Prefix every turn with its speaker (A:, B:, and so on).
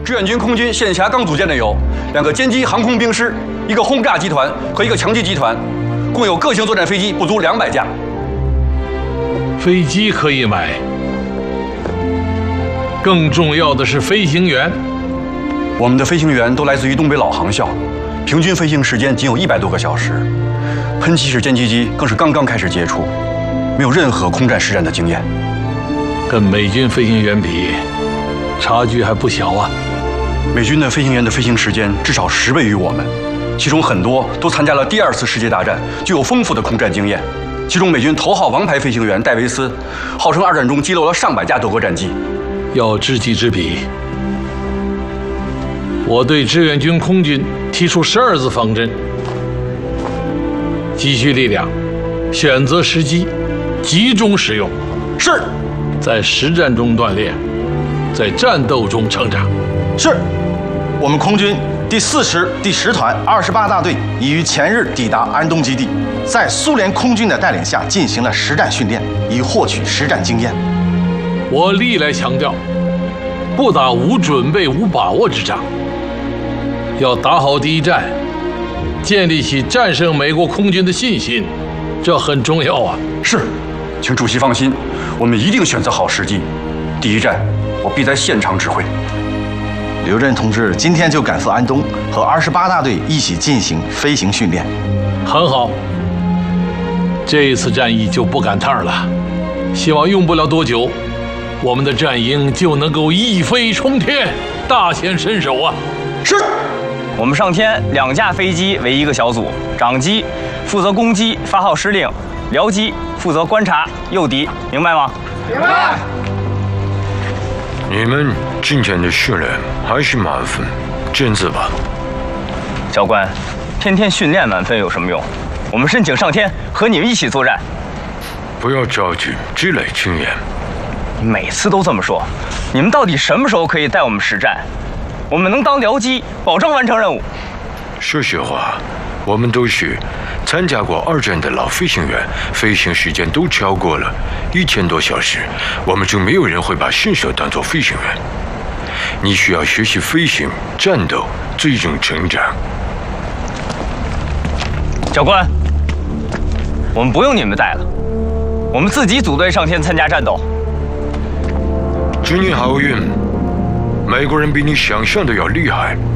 A: 志愿军空军现辖刚组建的有2个歼击航空兵师、1个轰炸集团和1个强击集团，共有各型作战飞机不足200架。
B: 飞机可以买，更重要的是飞行员。
A: 我们的飞行员都来自于东北老航校，平均飞行时间仅有100多个小时。喷气式歼击机更是刚刚开始接触，没有任何空战实战的经验。
B: 跟美军飞行员比，差距还不小啊。
A: 美军的飞行员的飞行时间至少10倍于我们，其中很多都参加了第2次世界大战，具有丰富的空战经验。其中美军头号王牌飞行员戴维斯，号称2战中击落了上百架德国战机。
B: 要知己知彼，我对志愿军空军提出12字方针：积蓄力量，选择时机，集中使用。
C: 是，
B: 在实战中锻炼，在战斗中成长。
C: 是，我们空军第4师第10团28大队已于前日抵达安东基地，在苏联空军的带领下进行了实战训练，以获取实战经验。
B: 我历来强调，不打无准备、无把握之仗，要打好第一战，建立起战胜美国空军的信心，这很重要啊。
A: 是，请主席放心，我们一定选择好时机。第一战，我必在现场指挥。
C: 刘震同志今天就赶赴安东，和28大队一起进行飞行训练。
B: 很好，这一次战役就不赶趟了，希望用不了多久，我们的战营就能够一飞冲天，大显身手啊！
C: 是。
D: 我们上天2架飞机为1个小组，长机负责攻击，发号施令；僚机负责观察诱敌，明白吗？
E: 明白。
F: 你们今天的训练还是满分，签字吧。
D: 教官，天天训练满分有什么用？我们申请上天和你们一起作战。
F: 不要着急，积累经验。
D: 你每次都这么说，你们到底什么时候可以带我们实战？我们能当僚机，保证完成任务。
F: 说实话，我们都是参加过2战的老飞行员，飞行时间都超过了1000多小时，我们就没有人会把新手当作飞行员。你需要学习飞行、战斗，最终成长。
D: 教官，我们不用你们带了，我们自己组队上天参加战斗。
F: 祝你好运，美国人比你想象的要厉害。